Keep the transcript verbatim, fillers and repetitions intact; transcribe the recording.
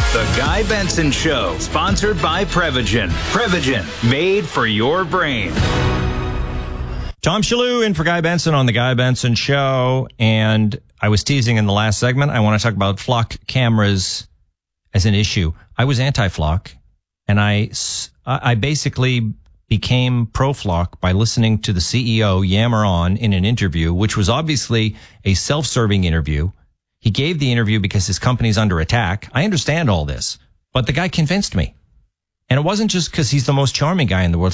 The Guy Benson Show, sponsored by Prevagen. Prevagen, made for your brain. Tom Shalhoub in for Guy Benson on The Guy Benson Show. And I was teasing in the last segment, I want to talk about flock cameras as an issue. I was anti-flock, and I, I basically became pro-flock by listening to the C E O yammer on in an interview, which was obviously a self-serving interview. He gave the interview because his company's under attack. I understand all this, but the guy convinced me. And it wasn't just because he's the most charming guy in the world.